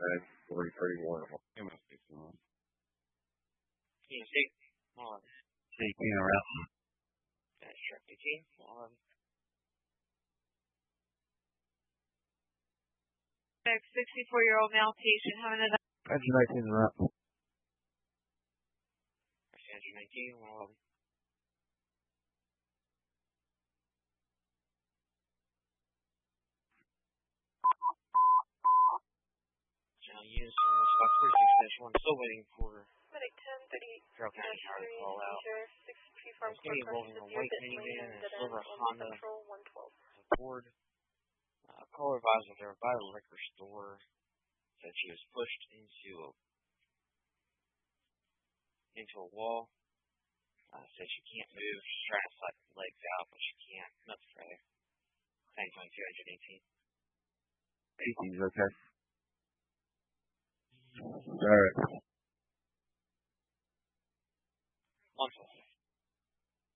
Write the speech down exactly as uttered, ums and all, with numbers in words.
ten forty thirty-one. It must be someone. Can you see? Hold on. See, being around. That's sure. eighteen. Hold on. sixty-four-year-old male patient having a... Engine nineteen is up. Engine nineteen. Hold on. Units almost about forty-six dash one. Still waiting for Medic ten thirty. Carroll County Tower to call out. It's going to be involving a white minivan and a silver Honda Ford. Uh, caller advised that they were by a liquor store. Said she was pushed into a into a wall. Uh, said she can't move. She's trying to slide her legs out, but she can't. Nothing further. ten twenty-two, engine eighteen. eighteen's okay. Alright. One second.